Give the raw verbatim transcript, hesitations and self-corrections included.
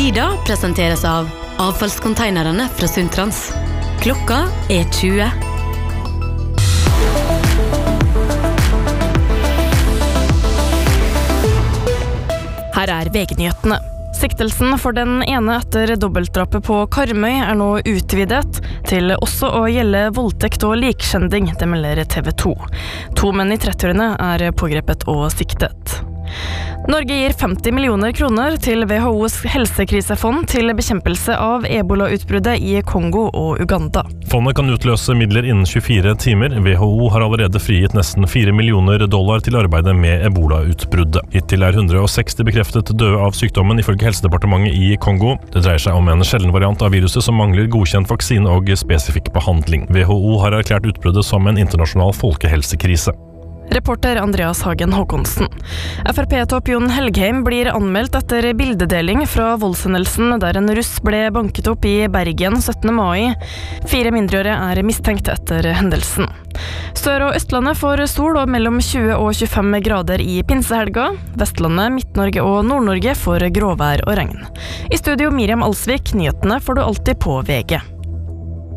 Tida presenteres av avfallskonteinerne fra Sundtrans. Klokka er tjue. Her er V G-nyhetene. Siktelsen for den ene etter dobbeltdrapet på Karmøy er nå utvidet til også å gjelde voldtekt og likskjending, det melder T V to. To menn i trettiårene er pågrepet og siktet. Norge gir femti millioner kroner til W H O's helsekrisefond til bekjempelse av ebola-utbruddet i Kongo og Uganda. Fondet kan utløse midler innen tjuefire timer. W H O har allerede frigitt nesten fire millioner dollar til arbeidet med ebola-utbruddet. Hittil er hundre og seksti bekreftet døde av sykdommen ifølge Helsedepartementet i Kongo. Det dreier seg om en sjelden variant av viruset som mangler godkjent vaksine og spesifikk behandling. W H O har erklært utbruddet som en internasjonal folkehelsekrise. Reporter Andreas Hagen Håkonsen. F R P-topp Jon Helgheim blir anmeldt etter bildedeling fra voldshendelsen der en russ ble banket opp i Bergen syttende mai. Fire mindreårige er mistenkt etter hendelsen. Sør- og Østlandet får sol og mellom tjue og tjuefem grader i pinsehelga. Vestlandet, Midt-Norge og Nord-Norge får gråvær og regn. I studio Miriam Alsvik, nyhetene får du alltid på V G.